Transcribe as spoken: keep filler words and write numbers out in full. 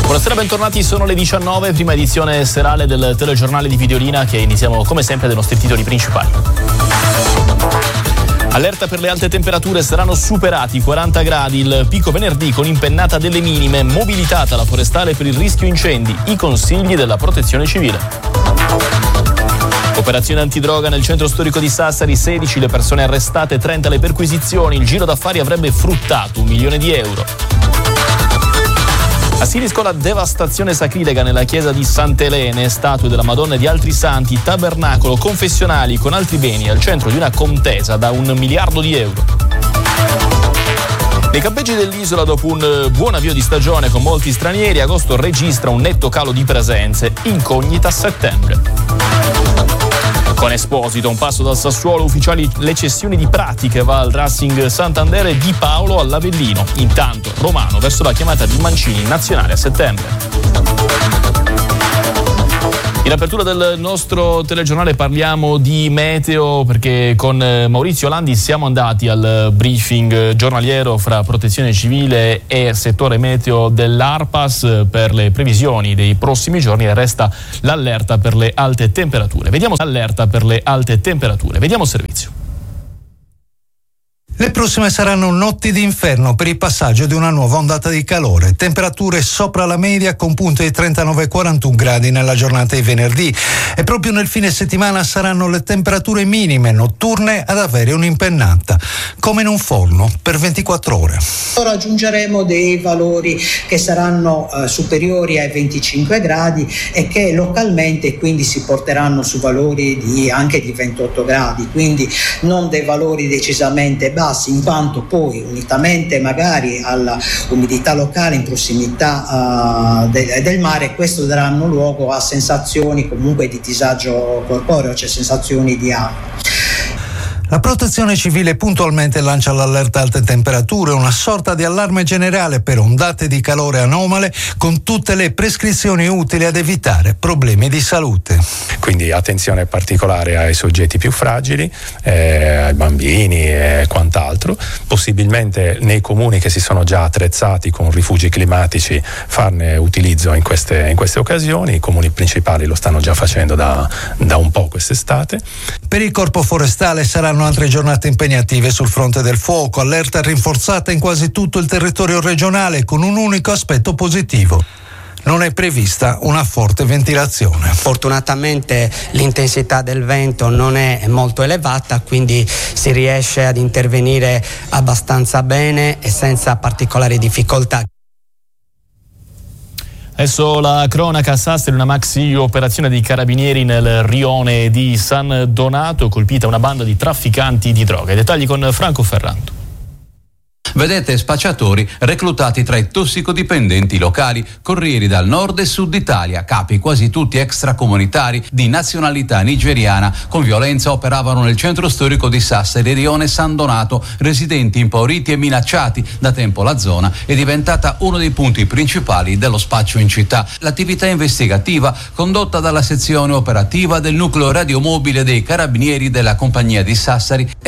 Buonasera, bentornati, sono le diciannove, prima edizione serale del telegiornale di Videolina, che iniziamo come sempre dai nostri titoli principali. Allerta per le alte temperature, saranno superati i quaranta gradi, il picco venerdì con impennata delle minime, mobilitata la forestale per il rischio incendi, i consigli della protezione civile. Operazione antidroga nel centro storico di Sassari, sedici le persone arrestate, trenta le perquisizioni, il giro d'affari avrebbe fruttato un milione di euro. A Silisco la devastazione sacrilega nella chiesa di Sant'Elene, statue della Madonna e di altri santi, tabernacolo, confessionali con altri beni al centro di una contesa da un miliardo di euro. Nei campeggi dell'isola, dopo un buon avvio di stagione con molti stranieri, agosto registra un netto calo di presenze, incognita a settembre. Con Esposito, un passo dal Sassuolo, ufficiali le cessioni di Pratiche, va al Racing Santander e Di Paolo all'Avellino. Intanto Romano verso la chiamata di Mancini in nazionale a settembre. In apertura del nostro telegiornale parliamo di meteo, perché con Maurizio Landi siamo andati al briefing giornaliero fra protezione civile e settore meteo dell'Arpas per le previsioni dei prossimi giorni, e resta l'allerta per le alte temperature. Vediamo l'allerta per le alte temperature. Vediamo il servizio. Le prossime saranno notti d'inferno per il passaggio di una nuova ondata di calore. Temperature sopra la media con punte di trentanove quarantuno gradi nella giornata di venerdì. E proprio nel fine settimana saranno le temperature minime notturne ad avere un'impennata, come in un forno, per ventiquattro ore. Raggiungeremo dei valori che saranno eh, superiori ai venticinque gradi e che localmente quindi si porteranno su valori di, anche di ventotto gradi, quindi non dei valori decisamente bassi, in quanto poi unitamente magari alla umidità locale in prossimità uh, de- del mare, questo daranno luogo a sensazioni comunque di disagio corporeo, cioè sensazioni di acqua. La protezione civile puntualmente lancia l'allerta alte temperature, una sorta di allarme generale per ondate di calore anomale, con tutte le prescrizioni utili ad evitare problemi di salute. Quindi attenzione particolare ai soggetti più fragili, eh, ai bambini e quant'altro. Possibilmente nei comuni che si sono già attrezzati con rifugi climatici farne utilizzo in queste, in queste occasioni. I comuni principali lo stanno già facendo da, da un po' quest'estate. Per il Corpo Forestale saranno altre giornate impegnative sul fronte del fuoco, allerta rinforzata in quasi tutto il territorio regionale con un unico aspetto positivo: non è prevista una forte ventilazione. Fortunatamente l'intensità del vento non è molto elevata, quindi si riesce ad intervenire abbastanza bene e senza particolari difficoltà. Adesso la cronaca a Sassari, una maxi operazione dei carabinieri nel rione di San Donato, colpita una banda di trafficanti di droga. I dettagli con Franco Ferrando. Vedete spacciatori reclutati tra i tossicodipendenti locali, corrieri dal nord e sud Italia, capi quasi tutti extracomunitari di nazionalità nigeriana. Con violenza operavano nel centro storico di Sassari, rione San Donato. Residenti impauriti e minacciati. Da tempo la zona è diventata uno dei punti principali dello spaccio in città. L'attività investigativa, condotta dalla sezione operativa del nucleo radiomobile dei carabinieri della compagnia di Sassari, è